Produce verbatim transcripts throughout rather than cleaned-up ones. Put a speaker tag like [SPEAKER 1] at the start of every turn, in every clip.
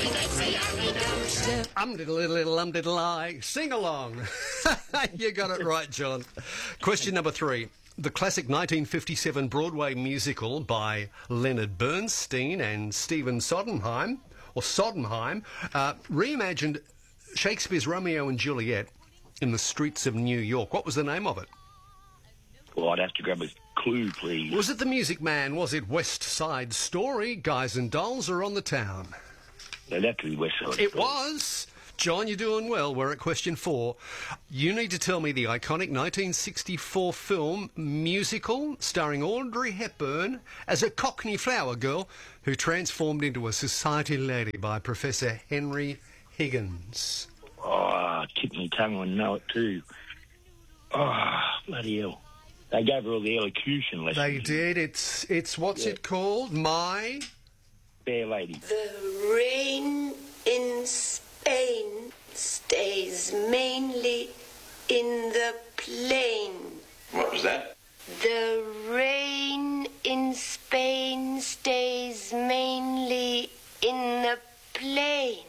[SPEAKER 1] Um diddle little little um diddle I. Sing along. You got it right, John. Question number three. The classic nineteen fifty-seven Broadway musical by Leonard Bernstein and Stephen Sondheim, or Sondheim, uh, reimagined Shakespeare's Romeo and Juliet in the streets of New York. What was the name of it?
[SPEAKER 2] Well, I'd have to grab a clue, please.
[SPEAKER 1] Was it The Music Man? Was it West Side Story, Guys and Dolls, or On the Town?
[SPEAKER 2] It'd have to be West Side Story.
[SPEAKER 1] It was. John, you're doing well. We're at question four. You need to tell me the iconic nineteen sixty-four film musical starring Audrey Hepburn as a Cockney flower girl who transformed into a society lady by Professor Henry Higgins.
[SPEAKER 2] Oh, tip me tongue, I know it too. Oh, bloody hell. They gave her all the elocution lessons.
[SPEAKER 1] They did. It's, it's what's yeah. it called? My...
[SPEAKER 2] Fair Lady.
[SPEAKER 3] The rain in Spain stays mainly in the plain.
[SPEAKER 4] What was that?
[SPEAKER 3] The rain in Spain stays mainly in the plain.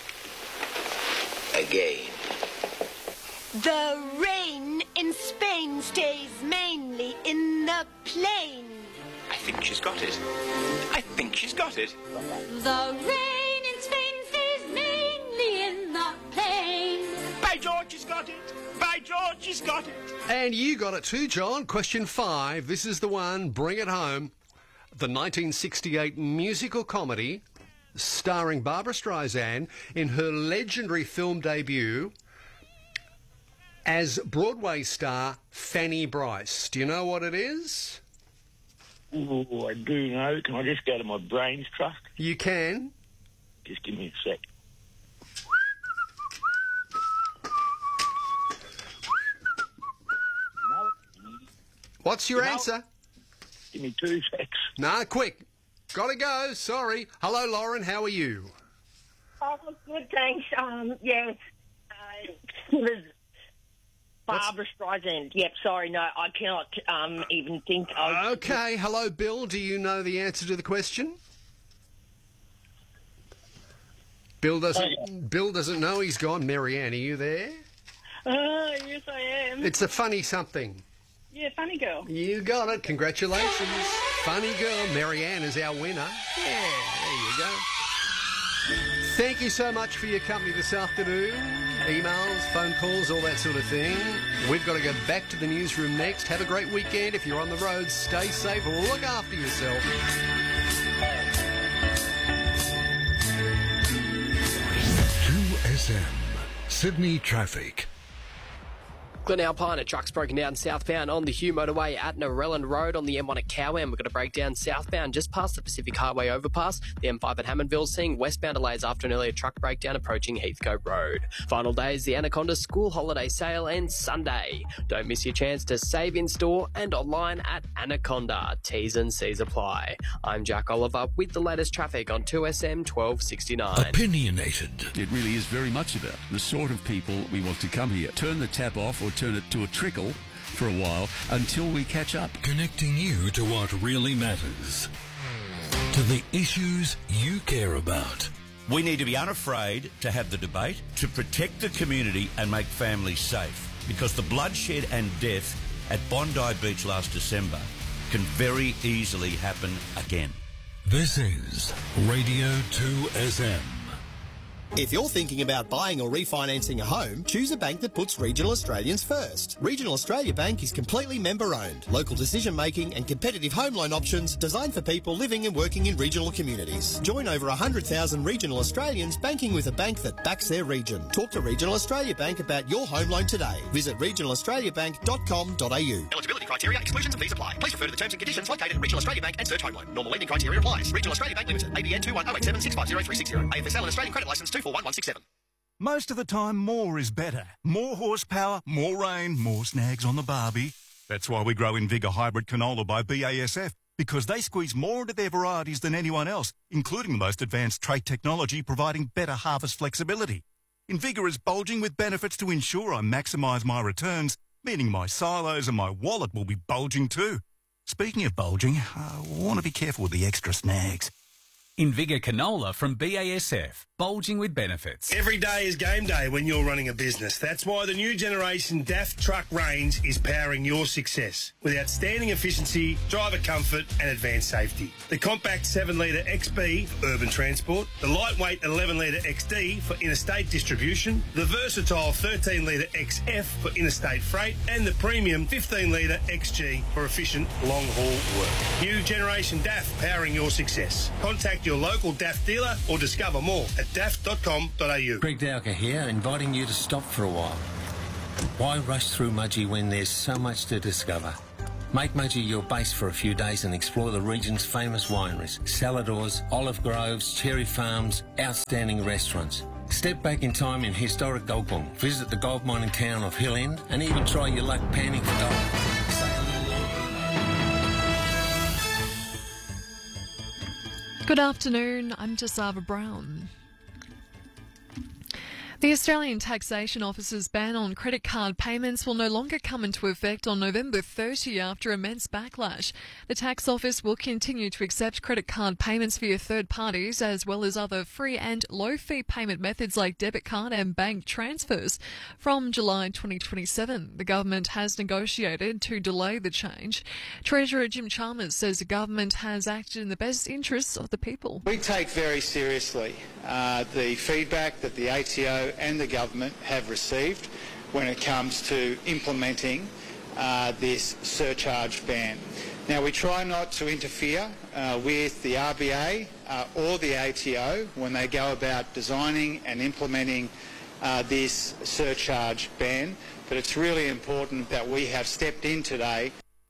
[SPEAKER 4] Again.
[SPEAKER 3] The rain in Spain stays mainly in the plain.
[SPEAKER 4] I think she's got it. I think she's got it.
[SPEAKER 5] The rain in Spain stays mainly in the plain.
[SPEAKER 4] By George, she's got it. By George, she's got it.
[SPEAKER 1] And you got it too, John. Question five. This is the one. Bring it home. The nineteen sixty-eight musical comedy starring Barbra Streisand in her legendary film debut as Broadway star Fanny Bryce. Do you know what it is?
[SPEAKER 2] Oh, I do know. Can I just go to my brains trust?
[SPEAKER 1] You can.
[SPEAKER 2] Just give me a sec. You know it?
[SPEAKER 1] What's your
[SPEAKER 2] You know
[SPEAKER 1] answer?
[SPEAKER 2] it? Give me two secs.
[SPEAKER 1] No, quick. Gotta go. Sorry. Hello, Lauren. How are you?
[SPEAKER 6] Oh, good, thanks. Um, yeah, uh, it was Barbra Streisand. Yep, sorry, no, I cannot um, even think of...
[SPEAKER 1] Okay. Hello, Bill. Do you know the answer to the question? Bill doesn't. Bill doesn't know. He's gone. Marianne, are you there?
[SPEAKER 7] Uh, yes, I am.
[SPEAKER 1] It's a funny something.
[SPEAKER 7] Yeah, funny girl.
[SPEAKER 1] You got it. Congratulations. Funny girl. Marianne is our winner. Yeah, there you go. Thank you so much for your company this afternoon. Emails, phone calls, all that sort of thing. We've got to go back to the newsroom next. Have a great weekend. If you're on the road, stay safe. Look after yourself.
[SPEAKER 8] two S M, Sydney Traffic.
[SPEAKER 9] Glen Alpine, a truck's broken down southbound on the Hugh motorway at Narellan Road on the M one at Cowan. We've got a breakdown southbound just past the Pacific Highway overpass. The M five at Hammondville seeing westbound delays after an earlier truck breakdown approaching Heathcote Road. Final days, the Anaconda School Holiday Sale ends Sunday. Don't miss your chance to save in store and online at Anaconda. T's and C's apply. I'm Jack Oliver with the latest traffic on two S M twelve sixty-nine.
[SPEAKER 8] Opinionated.
[SPEAKER 10] It really is very much about the sort of people we want to come here. Turn the tap off or turn it to a trickle for a while until we catch up.
[SPEAKER 8] Connecting you to what really matters. To the issues you care about.
[SPEAKER 11] We need to be unafraid to have the debate, to protect the community and make families safe. Because the bloodshed and death at Bondi Beach last December can very easily happen again.
[SPEAKER 8] This is Radio two S M.
[SPEAKER 12] If you're thinking about buying or refinancing a home, choose a bank that puts Regional Australians first. Regional Australia Bank is completely member-owned. Local decision-making and competitive home loan options designed for people living and working in regional communities. Join over one hundred thousand regional Australians banking with a bank that backs their region. Talk to Regional Australia Bank about your home loan today. Visit regional australia bank dot com dot a u.
[SPEAKER 13] Eligibility criteria, exclusions and fees apply. Please refer to the terms and conditions located at Regional Australia Bank and search home loan. Normal lending criteria applies. Regional Australia Bank Limited. A B N two one zero eight seven six five zero three six zero. A F S L and Australian Credit Licence two four one one six seven.
[SPEAKER 14] Most of the time, more is better. More horsepower, more rain, more snags on the barbie. That's why we grow Invigor Hybrid Canola by B A S F, because they squeeze more into their varieties than anyone else, including the most advanced trait technology providing better harvest flexibility. Invigor is bulging with benefits to ensure I maximise my returns, meaning my silos and my wallet will be bulging too. Speaking of bulging, I want to be careful with the extra snags.
[SPEAKER 15] Invigor canola from B A S F, bulging with benefits.
[SPEAKER 16] Every day is game day when you're running a business. That's why the new generation D A F truck range is powering your success with outstanding efficiency, driver comfort and advanced safety. The compact seven litre X B for urban transport, the lightweight eleven litre X D for interstate distribution, the versatile thirteen litre X F for interstate freight and the premium fifteen litre X G for efficient long-haul work. New generation D A F powering your success. Contact your local D A F dealer or discover more at d a f dot com dot a u.
[SPEAKER 17] Greg Dowker here, inviting you to stop for a while. Why rush through Mudgee when there's so much to discover? Make Mudgee your base for a few days and explore the region's famous wineries, Saladors, olive groves, cherry farms, outstanding restaurants. Step back in time in historic Goldbong, visit the gold mining town of Hill End and even try your luck panning for gold.
[SPEAKER 18] Good afternoon, I'm Jasava Brown. The Australian Taxation Office's ban on credit card payments will no longer come into effect on November thirtieth after immense backlash. The Tax Office will continue to accept credit card payments via third parties as well as other free and low-fee payment methods like debit card and bank transfers from July twenty twenty-seven. The government has negotiated to delay the change. Treasurer Jim Chalmers says the government has acted in the best interests of the people.
[SPEAKER 19] We take very seriously uh, the feedback that the A T O and the government have received when it comes to implementing uh, this surcharge ban. Now, we try not to interfere uh, with the R B A uh, or the A T O when they go about designing and implementing uh, this surcharge ban, but it's really important that we have stepped in today.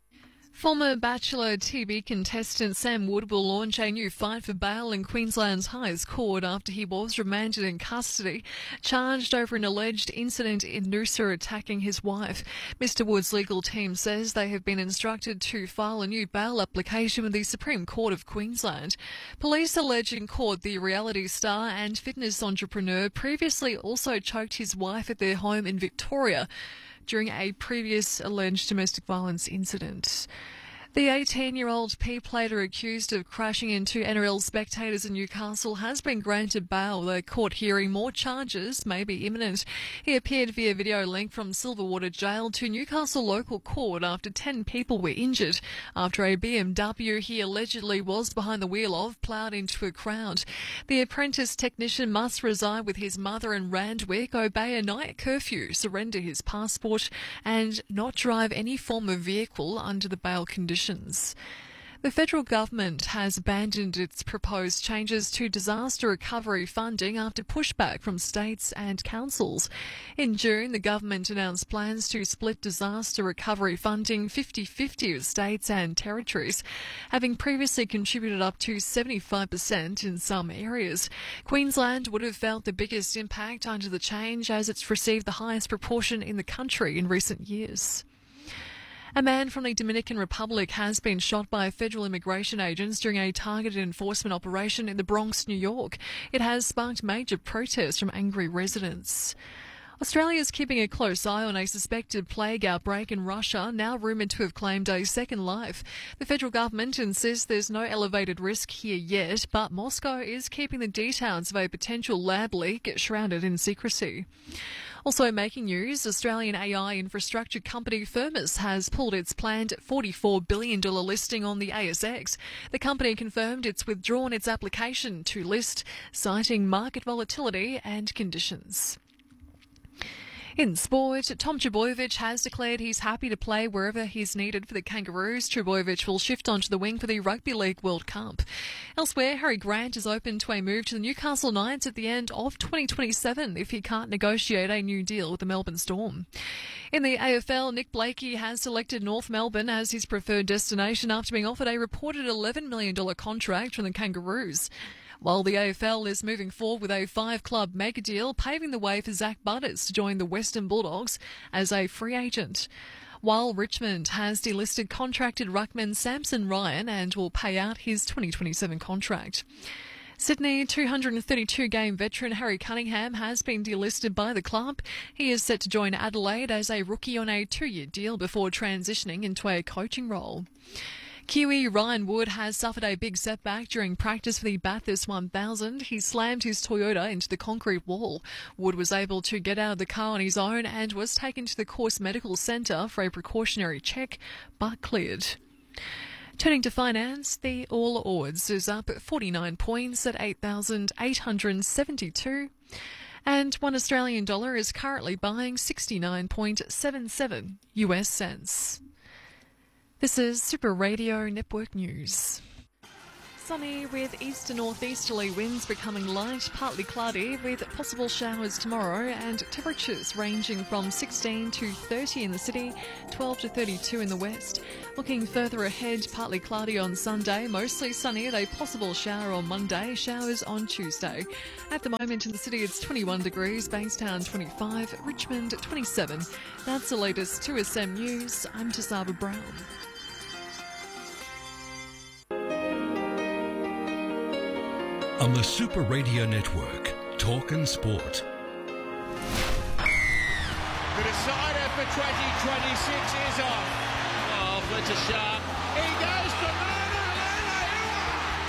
[SPEAKER 18] Former Bachelor T V contestant Sam Wood will launch a new fight for bail in Queensland's highest court after he was remanded in custody, charged over an alleged incident in Noosa attacking his wife. Mister Wood's legal team says they have been instructed to file a new bail application with the Supreme Court of Queensland. Police allege in court the reality star and fitness entrepreneur previously also choked his wife at their home in Victoria during a previous alleged domestic violence incident. The eighteen-year-old P-plater accused of crashing into N R L spectators in Newcastle has been granted bail. The court hearing more charges may be imminent. He appeared via video link from Silverwater Jail to Newcastle local court after ten people were injured after a B M W he allegedly was behind the wheel of ploughed into a crowd. The apprentice technician must reside with his mother in Randwick, obey a night curfew, surrender his passport and not drive any form of vehicle under the bail conditions. The federal government has abandoned its proposed changes to disaster recovery funding after pushback from states and councils. In June, the government announced plans to split disaster recovery funding fifty-fifty with states and territories, having previously contributed up to seventy-five percent in some areas. Queensland would have felt the biggest impact under the change as it's received the highest proportion in the country in recent years. A man from the Dominican Republic has been shot by federal immigration agents during a targeted enforcement operation in the Bronx, New York. It has sparked major protests from angry residents. Australia is keeping a close eye on a suspected plague outbreak in Russia, now rumoured to have claimed a second life. The federal government insists there's no elevated risk here yet, but Moscow is keeping the details of a potential lab leak shrouded in secrecy. Also making news, Australian A I infrastructure company Firmus has pulled its planned forty-four billion dollars listing on the A S X. The company confirmed it's withdrawn its application to list, citing market volatility and conditions. In sport, Tom Trbojevic has declared he's happy to play wherever he's needed for the Kangaroos. Trbojevic will shift onto the wing for the Rugby League World Cup. Elsewhere, Harry Grant is open to a move to the Newcastle Knights at the end of twenty twenty-seven if he can't negotiate a new deal with the Melbourne Storm. In the A F L, Nick Blakey has selected North Melbourne as his preferred destination after being offered a reported eleven million dollars contract from the Kangaroos. While the A F L is moving forward with a five-club mega deal, paving the way for Zach Butters to join the Western Bulldogs as a free agent. While Richmond has delisted contracted ruckman Samson Ryan and will pay out his twenty twenty-seven contract. Sydney two hundred thirty-two game veteran Harry Cunningham has been delisted by the club. He is set to join Adelaide as a rookie on a two-year deal before transitioning into a coaching role. Kiwi Ryan Wood has suffered a big setback during practice for the Bathurst one thousand. He slammed his Toyota into the concrete wall. Wood was able to get out of the car on his own and was taken to the Course Medical Centre for a precautionary check, but cleared. Turning to finance, the All Ords is up forty-nine points at eight thousand eight hundred seventy-two. And one Australian dollar is currently buying sixty-nine point seven seven U S cents. This is Super Radio Network News. Sunny with east to northeasterly winds becoming light, partly cloudy with possible showers tomorrow, and temperatures ranging from sixteen to thirty in the city, twelve to thirty-two in the west. Looking further ahead, partly cloudy on Sunday, mostly sunny with a possible shower on Monday, showers on Tuesday. At the moment in the city it's twenty-one degrees, Bankstown twenty-five, Richmond twenty-seven. That's the latest two S M News. I'm Tasaba Brown.
[SPEAKER 8] On the Super Radio Network, Talk and Sport.
[SPEAKER 20] The decider for twenty twenty-six is off. Oh, Fletcher Sharp. He goes to Mana Leilua.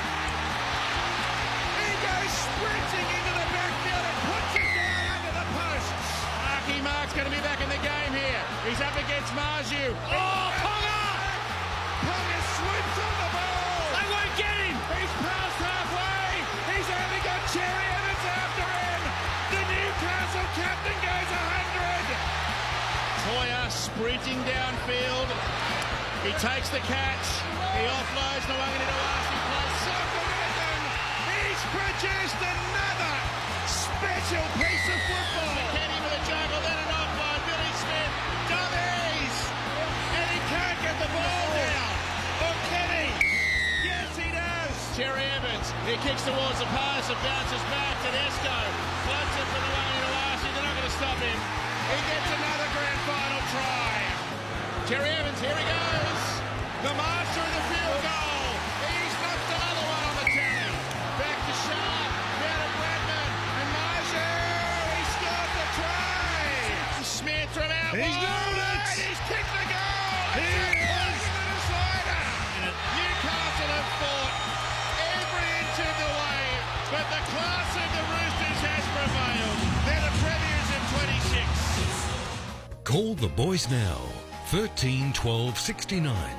[SPEAKER 20] He goes sprinting into the backfield and puts it down under the posts. Marky Mark's going to be back in the game here. He's up against Marju. Oh, Ponga! Ponga swoops on the ball. They won't get him. He's past halfway. He's only got Cherry Evans after him. The Newcastle captain goes one hundred. Toya sprinting downfield. He takes the catch. He offloads Nwangani Nawasi. Plays Soccer rhythm. He's produced another special piece of football. McKenny with a juggle, then an offload. Billy Smith, dummies. And he can't get the ball down. Oh, Kenny. Yes, he does. Cherry Evans. He kicks towards the pass and bounces back to Desco. Floats it for Nwangani Nawasi. They're not going to stop him. He gets another grand final try. Cherry Evans, here he goes. The master of the field goal. He's knocked another one on the tally. Back to Sharp. Down to Bradman. And Marju. He scored the try. Smith from out
[SPEAKER 16] He's
[SPEAKER 20] wide.
[SPEAKER 16] nailed it.
[SPEAKER 20] He's kicked the goal.
[SPEAKER 16] He is.
[SPEAKER 20] Slider. Newcastle have fought every inch of the way, but the class of the Roosters has prevailed. They're the premiers of twenty-six.
[SPEAKER 8] Call the boys now. thirteen twelve sixty-nine.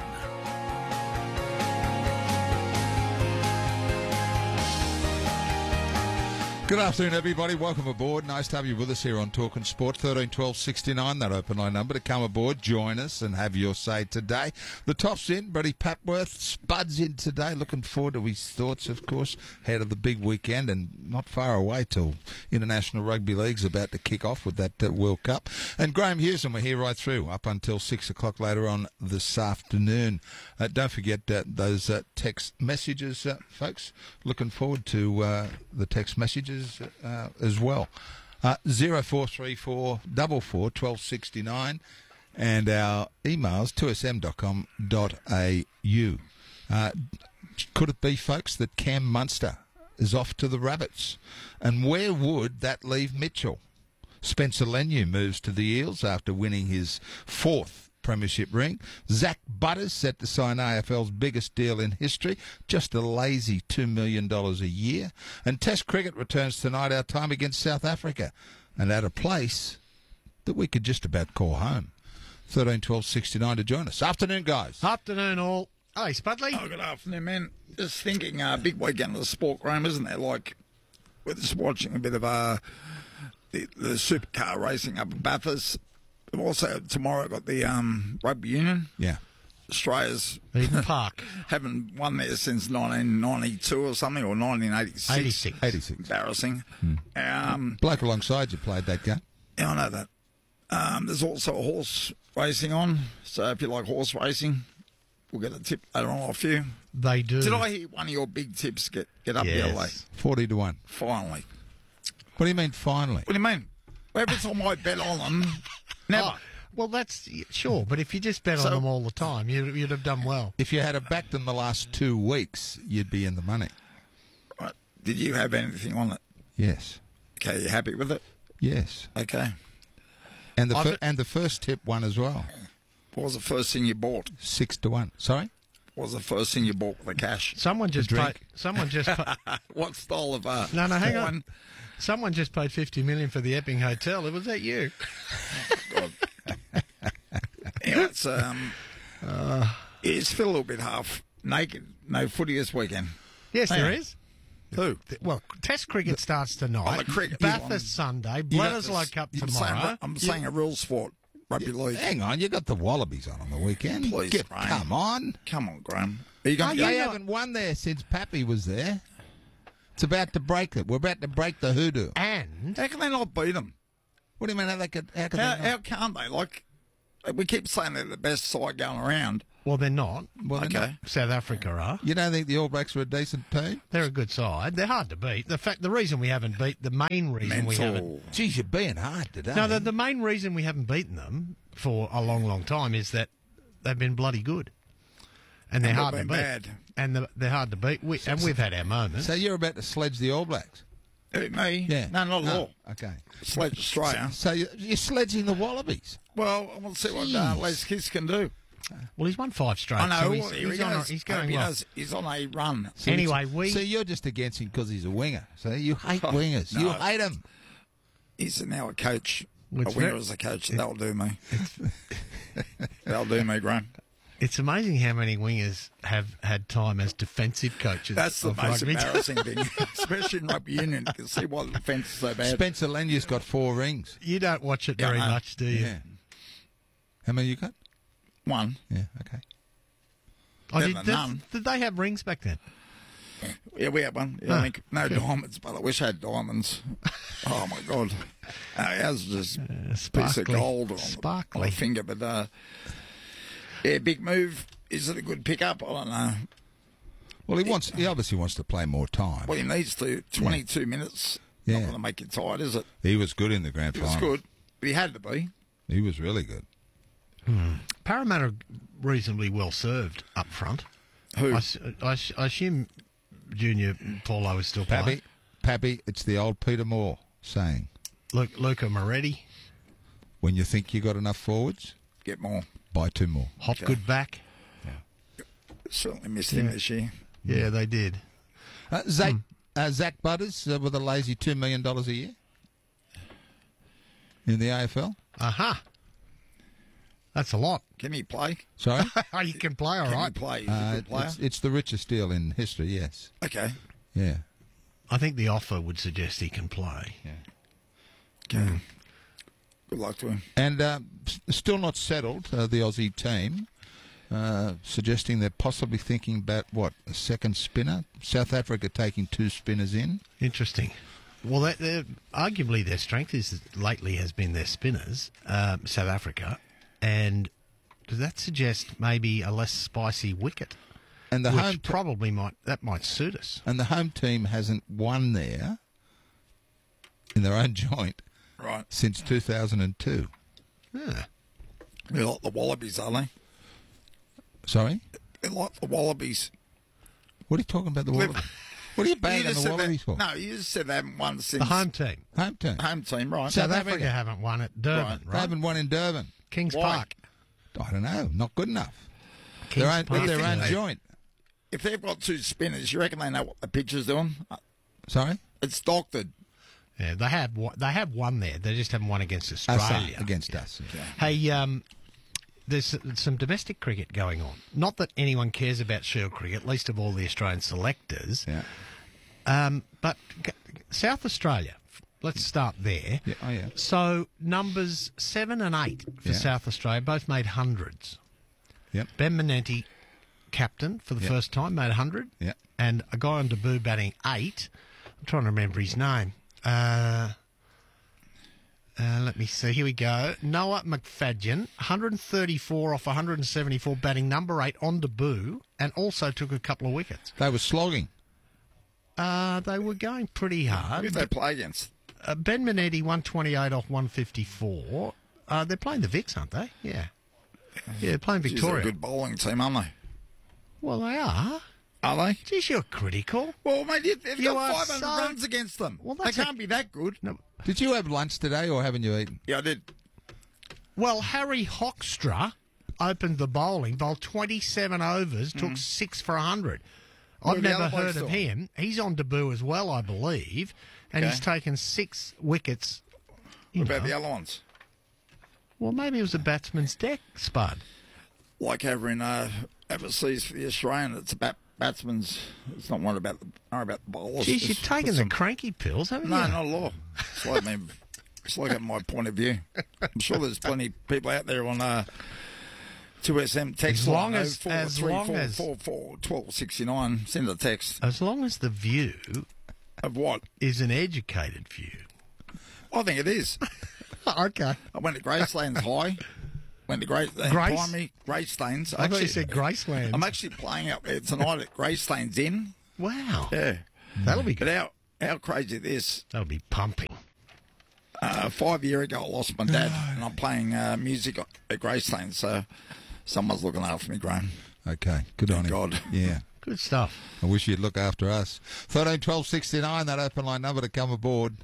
[SPEAKER 21] Good afternoon, everybody. Welcome aboard. Nice to have you with us here on Talk and Sport. thirteen twelve sixty-nine, that open line number to come aboard, join us and have your say today. The top's in. Brady Papworth, Spud's in today. Looking forward to his thoughts, of course, ahead of the big weekend and not far away till International Rugby League's about to kick off with that uh, World Cup. And Graham Hughes, and we're here right through up until six o'clock later on this afternoon. Uh, don't forget uh, those uh, text messages, uh, folks. Looking forward to uh, the text messages. Uh, as well. Uh, zero four three four four four twelve sixty nine, and our emails two s m dot com dot a u. Uh, could it be, folks, that Cam Munster is off to the Rabbits? And where would that leave Mitchell? Spencer Leniu moves to the Eels after winning his fourth premiership ring. Zach Butters set to sign A F L's biggest deal in history, just a lazy two million dollars a year. And Test cricket returns tonight, our time against South Africa, and at a place that we could just about call home. thirteen twelve sixty-nine to join us. Afternoon, guys.
[SPEAKER 22] Afternoon, all. Hey, Spudley.
[SPEAKER 23] Oh, good afternoon, man. Just thinking, uh, big weekend of the sport, Graham, isn't there? Like, we're just watching a bit of uh, the, the supercar racing up at Bathurst. Also, tomorrow got the um, rugby union.
[SPEAKER 21] Yeah.
[SPEAKER 23] Australia's
[SPEAKER 22] Eden Park.
[SPEAKER 23] haven't won there since nineteen ninety-two or something, or nineteen eighty-six.
[SPEAKER 22] eighty-six.
[SPEAKER 21] eighty-six.
[SPEAKER 23] Embarrassing.
[SPEAKER 21] Hmm.
[SPEAKER 23] Um,
[SPEAKER 21] Bloke alongside you played that game.
[SPEAKER 23] Yeah, I know that. Um, there's also horse racing on, so if you like horse racing, we'll get a tip later on off you.
[SPEAKER 22] They do.
[SPEAKER 23] Did I hear one of your big tips get, get up
[SPEAKER 22] Yes.
[SPEAKER 23] the other way?
[SPEAKER 21] forty to one.
[SPEAKER 23] Finally.
[SPEAKER 21] What do you mean, finally?
[SPEAKER 23] What do you mean? Every time I bet on them, never.
[SPEAKER 22] Oh, well, that's sure, but if you just bet
[SPEAKER 23] So-
[SPEAKER 22] on them all the time, you'd, you'd have done well.
[SPEAKER 21] If you had a backed in the last two weeks, you'd be in the money.
[SPEAKER 23] Right. Did you have anything on it?
[SPEAKER 21] Yes.
[SPEAKER 23] Okay, you happy with it?
[SPEAKER 21] Yes.
[SPEAKER 23] Okay.
[SPEAKER 21] And the
[SPEAKER 23] I've-
[SPEAKER 21] fir- and the first tip won as well.
[SPEAKER 23] What was the first thing you bought?
[SPEAKER 21] Six to one. Sorry?
[SPEAKER 23] was the first thing you bought with the cash?
[SPEAKER 22] Someone just
[SPEAKER 23] drink.
[SPEAKER 22] paid. Someone just. Pa-
[SPEAKER 23] What style of uh,
[SPEAKER 22] no, no, hang on.
[SPEAKER 23] wine?
[SPEAKER 22] Someone just paid fifty million for the Epping Hotel. Was that you?
[SPEAKER 23] Yeah, it's um, uh, it's still a little bit half naked. No footy this weekend.
[SPEAKER 22] Yes,
[SPEAKER 23] Hang
[SPEAKER 22] there
[SPEAKER 23] on.
[SPEAKER 22] is.
[SPEAKER 23] Who?
[SPEAKER 22] Well, Test cricket starts tonight.
[SPEAKER 23] Oh, the cricket.
[SPEAKER 22] Bathurst Sunday. Bledisloe Cup
[SPEAKER 23] I'm
[SPEAKER 22] tomorrow.
[SPEAKER 23] saying, I'm saying a real sport. Rugby league.
[SPEAKER 21] Hang on, you got the Wallabies on on the weekend.
[SPEAKER 23] Please,
[SPEAKER 21] Get-
[SPEAKER 23] Graham.
[SPEAKER 21] come on.
[SPEAKER 23] Come on, Graham. Are you going
[SPEAKER 21] Oh,
[SPEAKER 23] to
[SPEAKER 21] they
[SPEAKER 23] go?
[SPEAKER 21] haven't won there since Pappy was there. It's about to break it. We're about to break the hoodoo.
[SPEAKER 22] And
[SPEAKER 23] How can they not beat them?
[SPEAKER 21] What do you mean? How, they could, how can
[SPEAKER 23] How,
[SPEAKER 21] they not?
[SPEAKER 23] how can't they? Like, we keep saying they're the best side going around.
[SPEAKER 22] Well, they're not.
[SPEAKER 21] Well, they're
[SPEAKER 23] Okay.
[SPEAKER 21] not.
[SPEAKER 22] South Africa are.
[SPEAKER 21] You don't think the All Blacks are a decent team?
[SPEAKER 22] They're a good side. They're hard to beat. The fact, the reason we haven't beat, the main reason we haven't.
[SPEAKER 23] Mental.
[SPEAKER 21] Geez, you're being hard today.
[SPEAKER 22] No, the, the main reason we haven't beaten them for a long, long time is that they've been bloody good, and they're
[SPEAKER 23] And
[SPEAKER 22] hard
[SPEAKER 23] we've
[SPEAKER 22] to
[SPEAKER 23] been
[SPEAKER 22] beat.
[SPEAKER 23] bad.
[SPEAKER 22] And they're, they're hard to beat. We, and we've had our moments.
[SPEAKER 21] So you're about to sledge the All Blacks?
[SPEAKER 23] Who, me?
[SPEAKER 21] Yeah.
[SPEAKER 23] No, not at
[SPEAKER 21] No.
[SPEAKER 23] all.
[SPEAKER 21] Okay.
[SPEAKER 23] Sledge Australia.
[SPEAKER 21] So you're, you're sledging the Wallabies?
[SPEAKER 23] Well, I want to see what uh, Les Kiss can do.
[SPEAKER 22] Well, he's won five straight.
[SPEAKER 23] I know.
[SPEAKER 22] So he's,
[SPEAKER 23] well, here
[SPEAKER 22] he's,
[SPEAKER 23] he
[SPEAKER 22] on a,
[SPEAKER 23] goes.
[SPEAKER 22] he's
[SPEAKER 23] Hope
[SPEAKER 22] going
[SPEAKER 23] he
[SPEAKER 22] well.
[SPEAKER 23] does. He's on a run.
[SPEAKER 21] So
[SPEAKER 22] Anyway,
[SPEAKER 21] it's-
[SPEAKER 22] we-
[SPEAKER 21] So you're just against him because he's a winger. So you hate
[SPEAKER 23] Oh,
[SPEAKER 21] wingers.
[SPEAKER 23] no.
[SPEAKER 21] You hate them.
[SPEAKER 23] He's now a coach.
[SPEAKER 22] It's
[SPEAKER 23] a winger
[SPEAKER 22] very-
[SPEAKER 23] as a coach. That'll do me. That'll do me, Graham.
[SPEAKER 22] It's amazing how many wingers have had time as defensive coaches.
[SPEAKER 23] That's the
[SPEAKER 22] of
[SPEAKER 23] most
[SPEAKER 22] rugby.
[SPEAKER 23] embarrassing thing, especially in rugby union. You can see why the defence is so bad.
[SPEAKER 21] Spencer Lanyard's got four rings.
[SPEAKER 22] You don't watch it
[SPEAKER 23] Yeah,
[SPEAKER 22] very
[SPEAKER 23] I know.
[SPEAKER 22] much, do you?
[SPEAKER 21] Yeah. How many you got?
[SPEAKER 23] One.
[SPEAKER 21] Yeah, okay.
[SPEAKER 22] Oh,
[SPEAKER 23] Better
[SPEAKER 22] did,
[SPEAKER 23] than
[SPEAKER 22] did,
[SPEAKER 23] none.
[SPEAKER 22] did they have rings back then?
[SPEAKER 23] Yeah, we had one. Yeah,
[SPEAKER 22] Ah,
[SPEAKER 23] I think no
[SPEAKER 22] good.
[SPEAKER 23] diamonds, but I wish I had diamonds. Oh my god, uh, ours was just a piece of
[SPEAKER 22] sparkly.
[SPEAKER 23] gold on,
[SPEAKER 22] Sparkly.
[SPEAKER 23] on the finger. But uh, yeah, big move. Is it a good pickup? I don't know.
[SPEAKER 21] Well, he wants. He obviously wants to play more time.
[SPEAKER 23] Well, he needs to. Twenty-two minutes.
[SPEAKER 21] Yeah.
[SPEAKER 23] Not going to make you tired, is it?
[SPEAKER 21] He was good in the grand
[SPEAKER 23] It
[SPEAKER 21] final.
[SPEAKER 23] was good, but he had to be.
[SPEAKER 21] He was really good.
[SPEAKER 22] Parramatta reasonably well served up front.
[SPEAKER 23] Who?
[SPEAKER 22] I, s- I s- I assume Junior Paulo is still playing.
[SPEAKER 21] Pappy, Pappy, it's the old Peter Moore saying,
[SPEAKER 22] Luke, Luca Moretti,
[SPEAKER 21] when you think you got enough forwards,
[SPEAKER 23] Get more.
[SPEAKER 21] buy two more.
[SPEAKER 22] Hopgood back.
[SPEAKER 23] Certainly missed him
[SPEAKER 22] Yeah.
[SPEAKER 23] this year.
[SPEAKER 22] Yeah, they did.
[SPEAKER 21] Uh, Zach, uh, Zach Butters uh, with a lazy two million dollars a year in the A F L.
[SPEAKER 22] Aha. That's a lot.
[SPEAKER 23] Can he play?
[SPEAKER 21] Sorry?
[SPEAKER 22] Oh, you can play, all
[SPEAKER 23] Can
[SPEAKER 22] right.
[SPEAKER 23] he play? He's a
[SPEAKER 21] Uh,
[SPEAKER 23] good player.
[SPEAKER 21] it's, it's the richest deal in history, yes.
[SPEAKER 23] Okay.
[SPEAKER 21] Yeah.
[SPEAKER 22] I think the offer would suggest he can play.
[SPEAKER 23] Okay. Good luck to him.
[SPEAKER 21] And uh, s- still not settled, uh, the Aussie team, uh, suggesting they're possibly thinking about, what, a second spinner? South Africa taking two spinners in.
[SPEAKER 22] Interesting. Well, that, they're- arguably their strength is lately has been their spinners, um, South Africa, and does that suggest maybe a less spicy wicket?
[SPEAKER 21] And the
[SPEAKER 22] which
[SPEAKER 21] home te-
[SPEAKER 22] probably might that might suit us.
[SPEAKER 21] And the home team hasn't won there in their own joint
[SPEAKER 23] Right.
[SPEAKER 21] since two thousand two.
[SPEAKER 22] Yeah.
[SPEAKER 23] They're like the Wallabies, are they?
[SPEAKER 21] Sorry?
[SPEAKER 23] They're like the Wallabies.
[SPEAKER 21] What are you talking about, the Wallabies? What are you banging
[SPEAKER 23] just
[SPEAKER 21] the
[SPEAKER 23] said
[SPEAKER 21] Wallabies
[SPEAKER 23] that,
[SPEAKER 21] for?
[SPEAKER 23] No, you just said they haven't won since.
[SPEAKER 22] The home team.
[SPEAKER 21] Home team.
[SPEAKER 23] Home team, right.
[SPEAKER 22] South,
[SPEAKER 21] South
[SPEAKER 22] Africa
[SPEAKER 21] Africa.
[SPEAKER 22] haven't won at Durban,
[SPEAKER 23] Right.
[SPEAKER 22] right?
[SPEAKER 21] They haven't won in Durban.
[SPEAKER 22] Kings
[SPEAKER 23] Why?
[SPEAKER 22] Park.
[SPEAKER 21] I don't know. Not good enough.
[SPEAKER 22] Kings
[SPEAKER 21] Their own,
[SPEAKER 22] Park.
[SPEAKER 21] with their own
[SPEAKER 23] They-
[SPEAKER 21] joint.
[SPEAKER 23] If they've got two spinners, you reckon they know what the pitch is doing? Uh,
[SPEAKER 21] Sorry?
[SPEAKER 23] It's doctored.
[SPEAKER 22] Yeah, they have wa- they have won there. They just haven't won against
[SPEAKER 21] Us, uh,
[SPEAKER 22] Australia.
[SPEAKER 21] against us. Yeah.
[SPEAKER 22] Hey, um, there's some domestic cricket going on. Not that anyone cares about Shield cricket, least of all the Australian selectors.
[SPEAKER 21] Yeah.
[SPEAKER 22] Um, but g- South Australia, f- let's start there.
[SPEAKER 21] Yeah. Oh, yeah.
[SPEAKER 22] So numbers seven and eight for
[SPEAKER 21] Yeah.
[SPEAKER 22] South Australia both made hundreds.
[SPEAKER 21] Yep.
[SPEAKER 22] Ben Menanti, captain for the
[SPEAKER 21] Yep.
[SPEAKER 22] first time, made a hundred.
[SPEAKER 21] Yeah.
[SPEAKER 22] And a guy on debut batting eight. I'm trying to remember his name. Uh, uh, let me see. Here we go. Noah McFadden, one hundred thirty-four off one hundred seventy-four, batting number eight on debut, and also took a couple of wickets.
[SPEAKER 21] They were slogging.
[SPEAKER 22] Uh, they were going pretty
[SPEAKER 23] Who
[SPEAKER 22] hard.
[SPEAKER 23] did they play against?
[SPEAKER 22] Uh, Ben Minetti, one twenty-eight off one fifty-four. Uh, they're playing the Vicks, aren't they? Yeah. Yeah, they're playing
[SPEAKER 23] Geez, they're
[SPEAKER 22] Victoria.
[SPEAKER 23] a good bowling team, aren't they?
[SPEAKER 22] Well, they are.
[SPEAKER 23] Are they?
[SPEAKER 22] Geez, you're critical.
[SPEAKER 23] Well, mate, they've they've
[SPEAKER 22] You
[SPEAKER 23] got
[SPEAKER 22] are
[SPEAKER 23] five hundred
[SPEAKER 22] so-
[SPEAKER 23] runs against them.
[SPEAKER 22] Well,
[SPEAKER 23] they
[SPEAKER 22] that's a-
[SPEAKER 23] can't be that good.
[SPEAKER 22] No.
[SPEAKER 21] Did you have lunch today or haven't you eaten?
[SPEAKER 23] Yeah, I did.
[SPEAKER 22] Well, Harry Hoekstra opened the bowling, bowled twenty-seven overs, took
[SPEAKER 23] Mm.
[SPEAKER 22] six for one hundred.
[SPEAKER 23] What
[SPEAKER 22] I've
[SPEAKER 23] are the
[SPEAKER 22] never
[SPEAKER 23] other blokes
[SPEAKER 22] heard of
[SPEAKER 23] doing?
[SPEAKER 22] him. He's on debut as well, I believe, and
[SPEAKER 23] Okay.
[SPEAKER 22] he's taken six wickets. You
[SPEAKER 23] What about
[SPEAKER 22] know.
[SPEAKER 23] the other ones?
[SPEAKER 22] Well, maybe it was a batsman's deck, Spud.
[SPEAKER 23] Like over in uh, overseas for the Australian, it's about batsman's. It's not one about the, not about the bowlers.
[SPEAKER 22] Geez, you've
[SPEAKER 23] It's-
[SPEAKER 22] taken
[SPEAKER 23] it's
[SPEAKER 22] the
[SPEAKER 23] some-
[SPEAKER 22] cranky pills, haven't
[SPEAKER 23] No,
[SPEAKER 22] you?
[SPEAKER 23] not at all. It's like, me, it's like my point of view. I'm sure there's plenty of people out there on uh, two S M text
[SPEAKER 22] As long
[SPEAKER 23] line,
[SPEAKER 22] as-
[SPEAKER 23] oh four
[SPEAKER 22] as
[SPEAKER 23] three
[SPEAKER 22] long
[SPEAKER 23] four
[SPEAKER 22] as-
[SPEAKER 23] four four twelve sixty-nine. Send a text.
[SPEAKER 22] As long as the view
[SPEAKER 23] of what
[SPEAKER 22] is an educated view.
[SPEAKER 23] I think it is.
[SPEAKER 22] Okay.
[SPEAKER 23] I went to Gracelands High. Went to Grace, uh,
[SPEAKER 22] Grace?
[SPEAKER 23] primary Gracelands.
[SPEAKER 22] I thought you said Gracelands.
[SPEAKER 23] I'm actually playing up there tonight at Gracelands Inn.
[SPEAKER 22] Wow.
[SPEAKER 23] Yeah.
[SPEAKER 22] That'll be good.
[SPEAKER 23] But how, how crazy this?
[SPEAKER 22] That'll be pumping.
[SPEAKER 23] Uh, five year ago, I lost my dad, and I'm playing uh, music at Gracelands, so someone's looking after me, Graham.
[SPEAKER 21] Okay, good on
[SPEAKER 23] Thank
[SPEAKER 21] him.
[SPEAKER 23] God.
[SPEAKER 21] Yeah.
[SPEAKER 22] Good stuff.
[SPEAKER 21] I wish you'd look after us. thirteen twelve sixty-nine, that open line number to come aboard.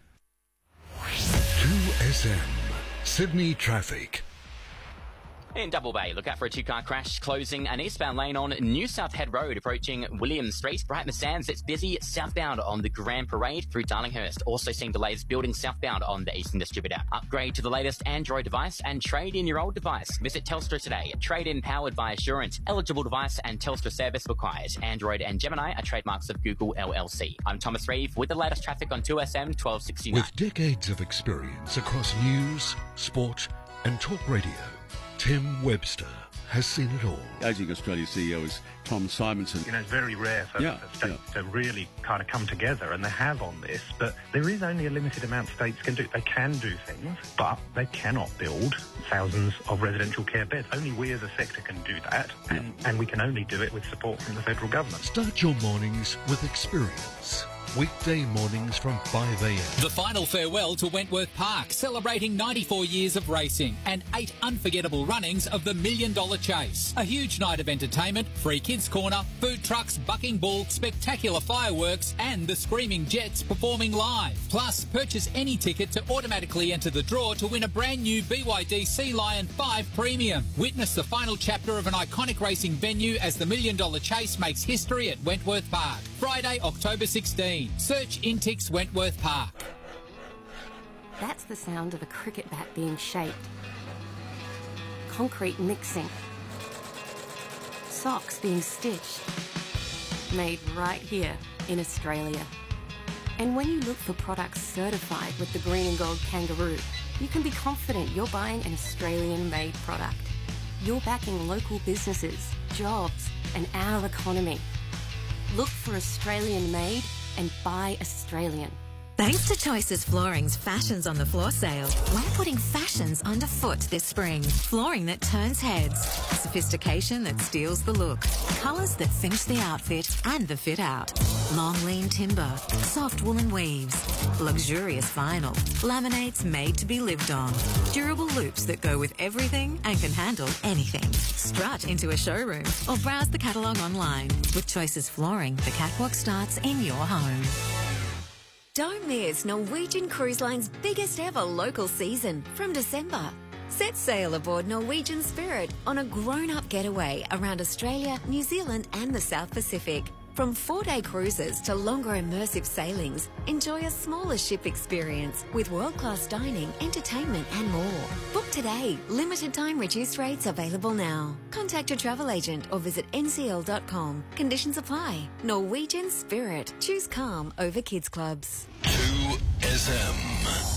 [SPEAKER 8] two S M, Sydney Traffic.
[SPEAKER 3] In Double Bay, look out for a two-car crash closing an eastbound lane on New South Head Road approaching William Street. Brightman Sands, it's busy southbound on the Grand Parade through Darlinghurst. Also seeing delays building southbound on the Eastern Distributor. Upgrade to the latest Android device and trade in your old device. Visit Telstra today. Trade-in powered by Assurance. Eligible device and Telstra service required. Android and Gemini are trademarks of Google L L C. I'm Thomas Reeve with the latest traffic on two S M twelve sixty-nine.
[SPEAKER 8] With decades of experience across news, sport, and talk radio, Tim Webster has seen it all.
[SPEAKER 10] Aging Australia C E O is Tom Simonson.
[SPEAKER 4] You know, it's very rare for,
[SPEAKER 10] Yeah,
[SPEAKER 4] for states to really kind of come together, and they have on this, but there is only a limited amount states can do. They can do things, but they cannot build thousands of residential care beds. Only we as a sector can do that, and, and we can only do it with support from the federal government.
[SPEAKER 8] Start your mornings with experience. Weekday mornings from five a m.
[SPEAKER 5] The final farewell to Wentworth Park, celebrating ninety-four years of racing and eight unforgettable runnings of the Million Dollar Chase. A huge night of entertainment, free kids corner, food trucks, bucking bull, spectacular fireworks and the Screaming Jets performing live. Plus, purchase any ticket to automatically enter the draw to win a brand new B Y D Sea Lion five Premium. Witness the final chapter of an iconic racing venue as the Million Dollar Chase makes history at Wentworth Park. Friday, October sixteenth. Search Intix Wentworth Park.
[SPEAKER 24] That's the sound of a cricket bat being shaped. Concrete mixing. Socks being stitched. Made right here in Australia. And when you look for products certified with the green and gold kangaroo, you can be confident you're buying an Australian-made product. You're backing local businesses, jobs, and our economy. Look for Australian-made and buy Australian.
[SPEAKER 25] Thanks to Choices Flooring's Fashions on the Floor sale, we're putting fashions underfoot this spring. Flooring that turns heads, sophistication that steals the look, colours that finish the outfit and the fit out. Long lean timber, soft woolen weaves, luxurious vinyl, laminates made to be lived on, durable loops that go with everything and can handle anything. Strut into a showroom or browse the catalogue online. With Choices Flooring, the catwalk starts in your home. Don't miss Norwegian Cruise Line's biggest ever local season from December. Set sail aboard Norwegian Spirit on a grown-up getaway around Australia, New Zealand and the South Pacific. From four-day cruises to longer immersive sailings, enjoy a smaller ship experience with world-class dining, entertainment and more. Book today. Limited time reduced rates available now. Contact your travel agent or visit N C L dot com. Conditions apply. Norwegian Spirit. Choose calm over kids clubs.
[SPEAKER 8] two S M.